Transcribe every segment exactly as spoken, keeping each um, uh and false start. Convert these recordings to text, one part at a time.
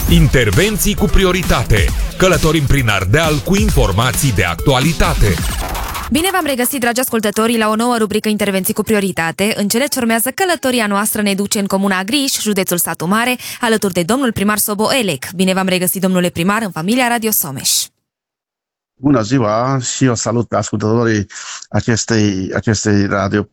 Intervenții cu prioritate. Călătorim prin Ardeal cu informații de actualitate. Bine v-am regăsit, dragi ascultători, la o nouă rubrică Intervenții cu prioritate. În cele ce urmează, călătoria noastră ne duce în comuna Griș, județul Satu Mare, alături de domnul primar Sobo Elec. Bine v-am regăsit, domnule primar, în familia Radio Someș. Bună ziua și eu salut pe ascultătorii acestei, acestei radio.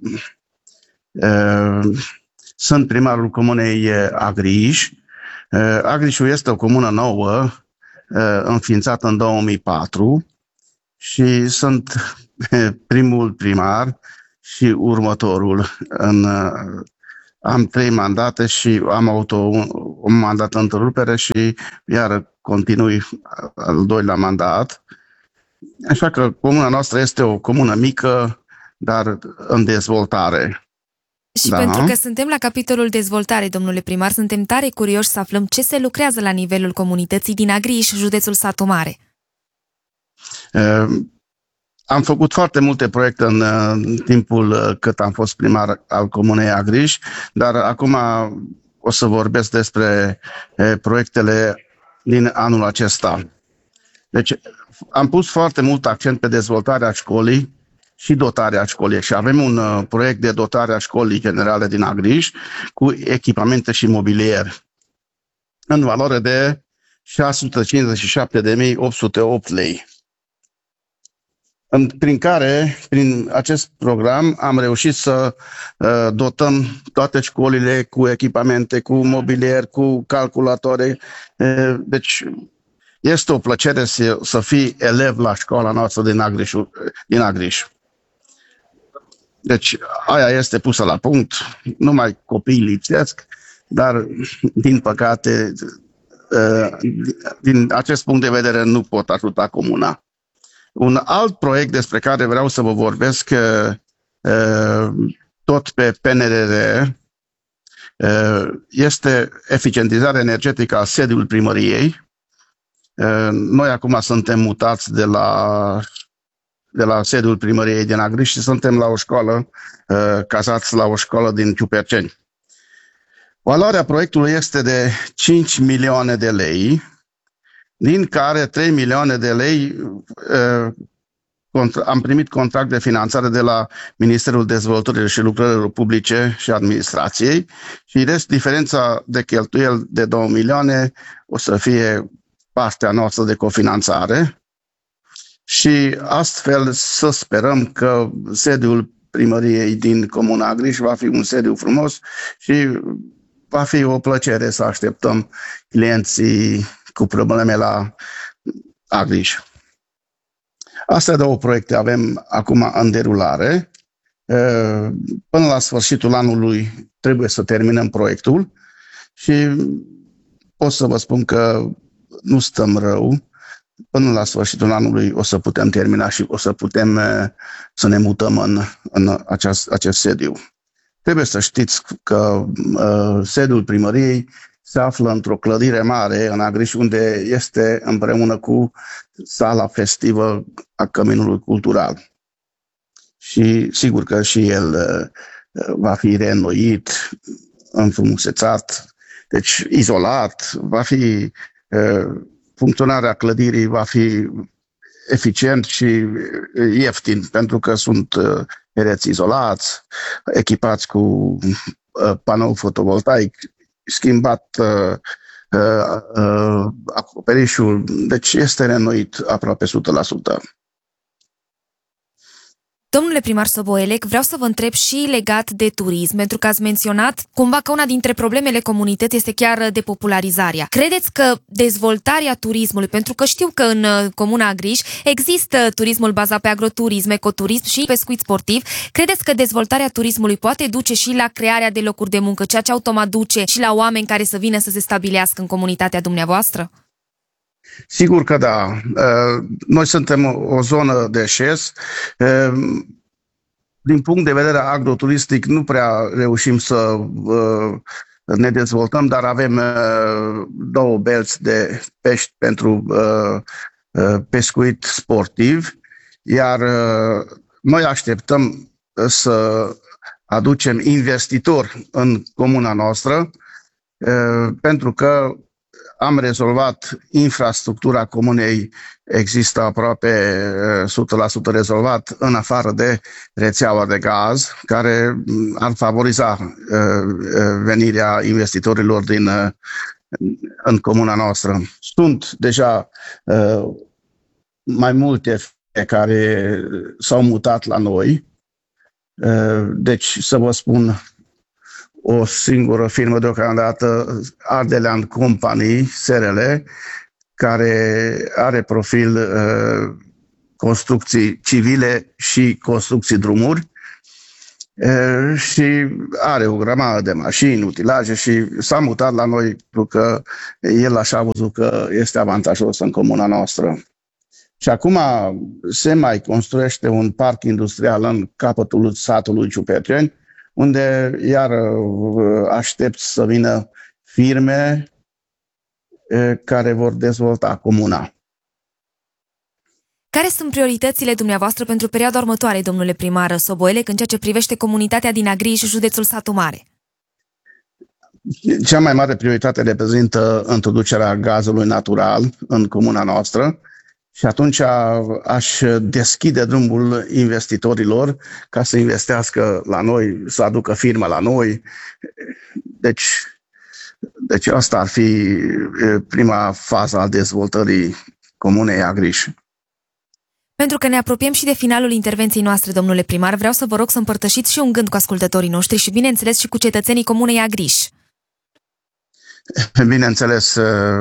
Sunt primarul comunei Agriș. Agrișul este o comună nouă, înființată în două mii patru și sunt primul primar și următorul. În, am trei mandate și am avut o, un mandat întrerupere și iar continui al doilea mandat. Așa că comuna noastră este o comună mică, dar în dezvoltare. Și da. Pentru că suntem la capitolul dezvoltare, domnule primar, suntem tare curioși să aflăm ce se lucrează la nivelul comunității din Agriș, județul Satu Mare. Uh, am făcut foarte multe proiecte în uh, timpul cât am fost primar al comunei Agriș, dar acum o să vorbesc despre uh, proiectele din anul acesta. Deci am pus foarte mult accent pe dezvoltarea școlii și dotarea școlii. Și avem un uh, proiect de dotare a școlii generale din Agriș cu echipamente și mobilier în valoare de șase sute cincizeci și șapte de mii opt sute opt lei. În, prin care, prin acest program, am reușit să uh, dotăm toate școlile cu echipamente, cu mobilier, cu calculatoare. Uh, deci este o plăcere să, să fii elev la școala noastră din Agriș. Din Agriș. Deci aia este pusă la punct, numai copiii lipsesc, dar din păcate, din acest punct de vedere nu pot ajuta comuna. Un alt proiect despre care vreau să vă vorbesc, tot pe P N R R, este eficientizarea energetică a sediului primăriei. Noi acum suntem mutați de la de la sediul primăriei din Agriș și suntem la o școală, uh, cazați la o școală din Ciuperceni. Valoarea proiectului este de cinci milioane de lei, din care trei milioane de lei uh, contra, am primit contract de finanțare de la Ministerul Dezvoltării și Lucrărilor Publice și Administrației și rest, diferența de cheltuieli de două milioane o să fie partea noastră de cofinanțare. Și astfel să sperăm că sediul primăriei din comuna Agriș va fi un sediu frumos și va fi o plăcere să așteptăm clienții cu probleme la Agriș. Astea două proiecte avem acum în derulare. Până la sfârșitul anului trebuie să terminăm proiectul și pot să vă spun că nu stăm rău. Până la sfârșitul anului o să putem termina și o să putem să ne mutăm în, în acest, acest sediu. Trebuie să știți că uh, sediul primăriei se află într-o clădire mare în Agriș, unde este împreună cu sala festivă a Căminului Cultural. Și sigur că și el uh, va fi reînnoit, înfrumusețat, deci izolat, va fi... Uh, funcționarea clădirii va fi eficient și ieftin, pentru că sunt pereți izolați, echipați cu panou fotovoltaic, schimbat acoperișul, deci este reînnoit aproape o sută la sută. Domnule primar Sobo Elec, vreau să vă întreb și legat de turism, pentru că ați menționat cumva că una dintre problemele comunității este chiar depopularizarea. Credeți că dezvoltarea turismului, pentru că știu că în comuna Agriș există turismul bazat pe agroturism, ecoturism și pescuit sportiv, credeți că dezvoltarea turismului poate duce și la crearea de locuri de muncă, ceea ce automat duce și la oameni care să vină să se stabilească în comunitatea dumneavoastră? Sigur că da. Noi suntem o zonă de șes. Din punct de vedere agroturistic nu prea reușim să ne dezvoltăm, dar avem două belți de pești pentru pescuit sportiv, iar noi așteptăm să aducem investitori în comuna noastră, pentru că am rezolvat infrastructura comunei, există aproape o sută la sută rezolvat, în afară de rețeaua de gaz, care ar favoriza venirea investitorilor din, în comuna noastră. Sunt deja mai multe care s-au mutat la noi. Deci, să vă spun, o singură firmă deocamdată, Ardelean Company, S R L, care are profil uh, construcții civile și construcții drumuri uh, și are o grămadă de mașini, utilaje și s-a mutat la noi pentru că el așa a văzut că este avantajos în comuna noastră. Și acum se mai construiește un parc industrial în capătul satului Ciuperceni, unde iar aștept să vină firme care vor dezvolta comuna. Care sunt prioritățile dumneavoastră pentru perioada următoare, domnule primar Soboelec, în ceea ce privește comunitatea din Agriș și județul Satu Mare? Cea mai mare prioritate reprezintă introducerea gazului natural în comuna noastră. Și atunci aș deschide drumul investitorilor ca să investească la noi, să aducă firma la noi. Deci, deci asta ar fi prima fază a dezvoltării comunei Agriș. Pentru că ne apropiem și de finalul intervenției noastre, domnule primar, vreau să vă rog să împărtășiți și un gând cu ascultătorii noștri și, bineînțeles, și cu cetățenii comunei Agriș. Bineînțeles,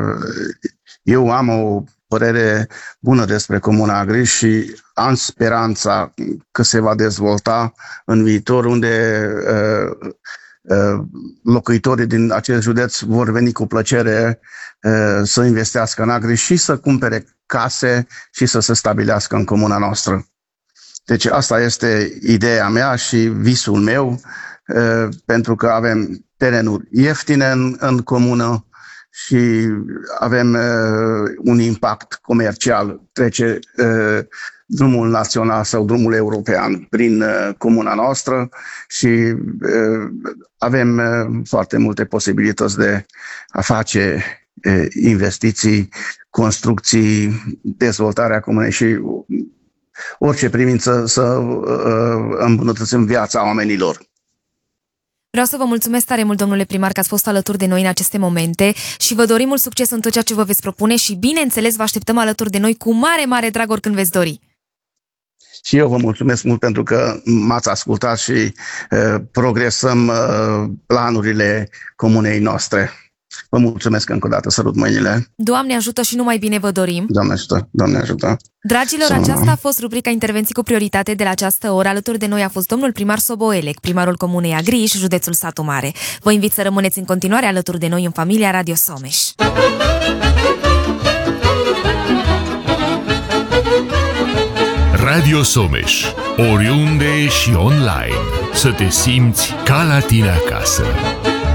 eu am o părere bună despre comuna Agriș și am speranța că se va dezvolta în viitor, unde uh, uh, locuitorii din acest județ vor veni cu plăcere uh, să investească în Agriș și să cumpere case și să se stabilească în comuna noastră. Deci asta este ideea mea și visul meu, uh, pentru că avem terenuri ieftine în, în comună, și avem uh, un impact comercial, trece uh, drumul național sau drumul european prin uh, comuna noastră și uh, avem uh, foarte multe posibilități de a face uh, investiții, construcții, dezvoltarea comunei și orice privință să uh, îmbunătățim viața oamenilor. Vreau să vă mulțumesc tare mult, domnule primar, că ați fost alături de noi în aceste momente și vă dorim mult succes în tot ceea ce vă veți propune și, bineînțeles, vă așteptăm alături de noi cu mare, mare drag oricând veți dori. Și eu vă mulțumesc mult pentru că m-ați ascultat și uh, progresăm uh, planurile comunei noastre. Vă mulțumesc încă o dată, sărut mâinile. Doamne ajută și numai bine vă dorim. Doamne ajută, Doamne ajută. Dragilor, Să... aceasta a fost rubrica Intervenții cu prioritate de la această oră. Alături de noi a fost domnul primar Soboelec, primarul comunei Agriș, județul Satu Mare. Vă invit să rămâneți în continuare alături de noi în familia Radio Someș. Radio Someș, oriunde și online. Să te simți ca la tine acasă.